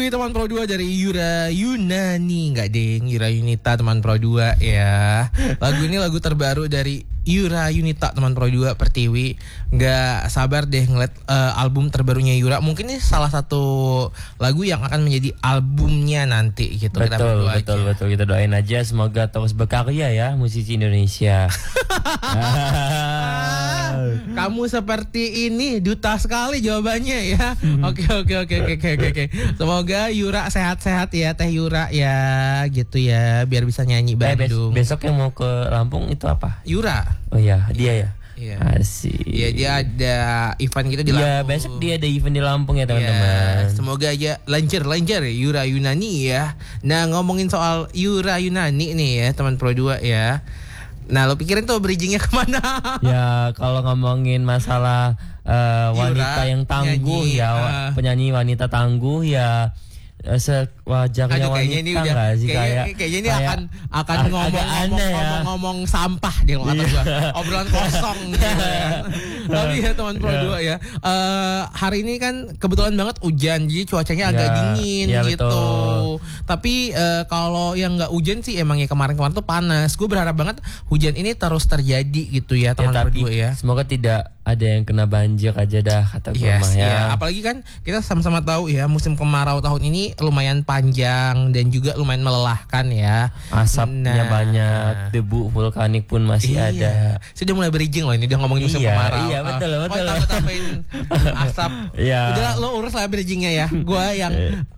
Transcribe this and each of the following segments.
Pertiwi teman Pro 2 dari Yura Yunani. Enggak deng, Yura Yunita teman Pro 2 ya. Lagu ini lagu terbaru dari Yura Yunita teman Pro 2 Pertiwi. Enggak sabar deh ngeliat album terbarunya Yura. Mungkin ini salah satu lagu yang akan menjadi albumnya nanti gitu. Betul. Kita doain aja semoga terus berkarya ya musisi Indonesia. Kamu seperti ini duta sekali jawabannya ya. Oke. Semoga Yura sehat-sehat ya, Teh Yura ya, gitu ya, biar bisa nyanyi Bandung. Besok yang mau ke Lampung itu apa? Yura. Oh iya, dia ya. Iya. Asik. Iya, dia ada event gitu di Lampung. Iya, besok dia ada event di Lampung ya teman-teman. Semoga aja lancar Yura Yunani ya. Nah, ngomongin soal Yura Yunani nih ya, teman Pro 2 ya. Nah, lo pikirin tuh bridgingnya kemana? Ya, kalau ngomongin masalah wanita Yura, yang tangguh penyanyi wanita tangguh ya, sewajarnya wanita nggak sih, kayaknya ini akan ngomong sampah dia kata gua. Obrolan kosong gitu ya. Tapi ya teman Pro 2 ya, hari ini kan kebetulan banget hujan, jadi cuacanya agak dingin gitu. Betul. Tapi kalau yang nggak hujan sih emang ya kemarin-kemarin tuh panas. Gue berharap banget hujan ini terus terjadi gitu ya teman Pro 2 ya. Semoga tidak ada yang kena banjir aja dah kata gue mah ya. Iya. Apalagi kan kita sama-sama tahu ya, musim kemarau tahun ini lumayan panjang dan juga lumayan melelahkan ya. Asapnya banyak, debu vulkanik pun masih ada. Sudah mulai bridging loh ini, udah ngomongin musim kemarau. Iya betul. Tambahin asap. Udah lo urus lah bridgingnya ya. Gue yang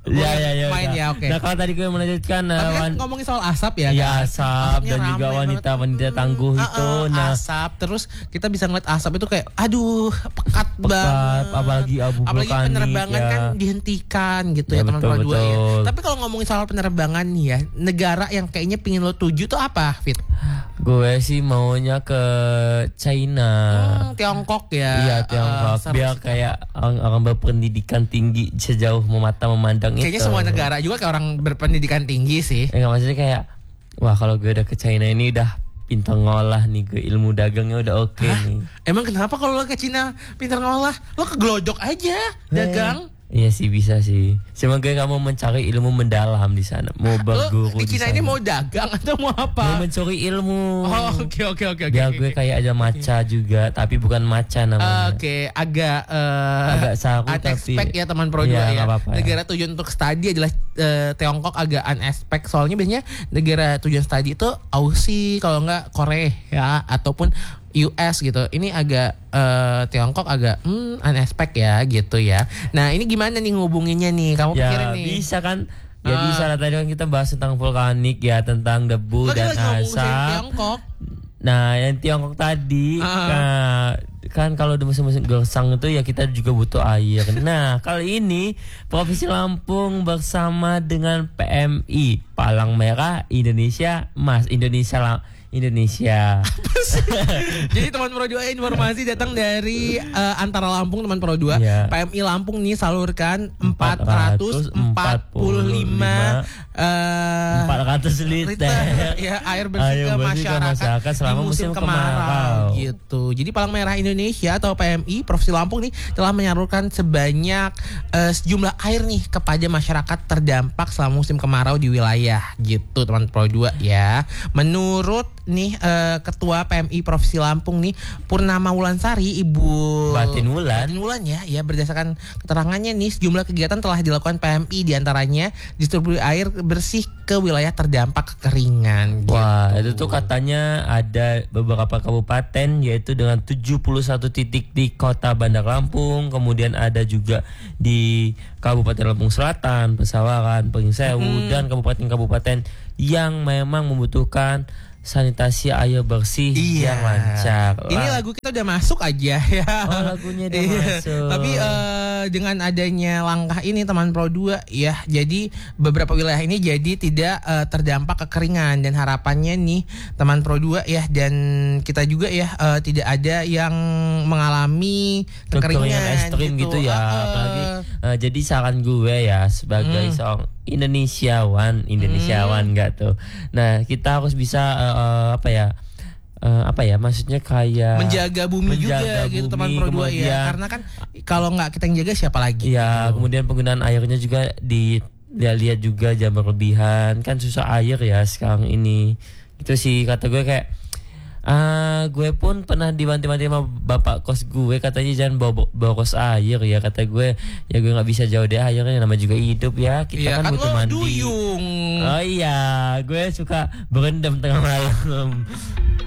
main ya, oke. Nah kalau tadi gue melanjutkan ngomongin soal asap ya. Iya asap dan juga wanita tangguh itu. Asap, terus kita bisa ngeliat asap itu kayak aduh pekat banget. Apalagi abu vulkanik. Apalagi penerbangan kan dihentikan gitu ya teman Pro 2 ya. Tapi kalau ngomongin soal penerbangan nih ya, negara yang kayaknya pingin lo tuju tuh apa, Fit? Gue sih maunya ke China. Tiongkok ya. Iya Tiongkok. Biar kayak orang berpendidikan tinggi sejauh mata memandang kayaknya semua negara juga kayak orang berpendidikan tinggi sih. Enggak, maksudnya kayak wah kalau gue udah ke China ini udah pintar ngolah nih, gue ilmu dagangnya udah oke nih. Emang kenapa kalau lo ke Cina pintar ngolah? Lo ke Glodok aja dagang. Iya sih bisa sih. Semoga kamu mencari ilmu mendalam di sana. Mau berguru di Cina ini mau dagang atau mau apa? Mau mencuri ilmu. Oh, oke. Biar gue kayak ada maca juga, tapi bukan maca namanya. Oke, agak saru unexpect ya teman Pro 2 ya. Negara tujuan untuk studi adalah Tiongkok, agak unexpect. Soalnya biasanya negara tujuan studi itu Aussie, kalau enggak Korea ya, ataupun US gitu. Ini agak Tiongkok agak unexpect ya gitu ya. Nah ini gimana nih ngubunginnya nih? Kamu pikirin nih. Bisa kan? Ya bisa lah, tadi kan kita bahas tentang vulkanik ya, tentang debu dan asap. Nah yang Tiongkok tadi kan kalau di musim-musim gersang itu ya kita juga butuh air. Nah kali ini Provinsi Lampung bersama dengan PMI Palang Merah Indonesia Indonesia. Jadi teman Pro 2 informasi datang dari antara Lampung teman Pro 2. PMI Lampung nih salurkan 400 liter ya air bersih ke masyarakat selama musim kemarau gitu. Jadi Palang Merah Indonesia atau PMI Provinsi Lampung nih telah menyalurkan sebanyak sejumlah air nih kepada masyarakat terdampak selama musim kemarau di wilayah gitu teman Pro 2 ya. Menurut nih Ketua PMI Provinsi Lampung nih Purnama Wulansari, Ibu Batin Wulan ya berdasarkan keterangannya nih sejumlah kegiatan telah dilakukan PMI, diantaranya distribusi air bersih ke wilayah terdampak kekeringan gitu. Wah itu tuh katanya ada beberapa kabupaten yaitu dengan 71 titik di kota Bandar Lampung, kemudian ada juga di Kabupaten Lampung Selatan, Pesawaran, Pringsewu dan kabupaten-kabupaten yang memang membutuhkan sanitasi air bersih yang lancar. Ini lagu kita udah masuk aja ya. Oh lagunya udah masuk. Tapi dengan adanya langkah ini teman Pro 2 ya, jadi beberapa wilayah ini jadi tidak terdampak kekeringan, dan harapannya nih teman Pro 2 ya, dan kita juga ya tidak ada yang mengalami kekeringan ekstrim gitu ya. Apalagi jadi saran gue ya sebagai seorang Indonesiawan enggak tuh. Nah kita harus bisa maksudnya kayak menjaga bumi juga gitu teman Pro 2 ya, karena kan kalau nggak kita yang jaga siapa lagi ya gitu. Kemudian penggunaan airnya juga lihat juga jangan berlebihan, kan susah air ya sekarang ini. Itu sih kata gue kayak gue pun pernah diwanti-wanti sama bapak kos gue, katanya jangan bawa kos air ya, kata gue ya gue nggak bisa jauh deh airnya, nama juga hidup ya, kita kan butuh mandi. Duyung. Oh iya, gue suka berendam tengah malam.